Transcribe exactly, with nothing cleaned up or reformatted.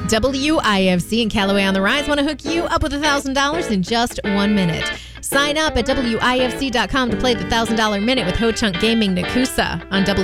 W I F C and Callaway on the Rise want to hook you up with one thousand dollars in just one minute. Sign up at W I F C dot com to play the one thousand dollars minute with Ho Chunk Gaming Nakusa on W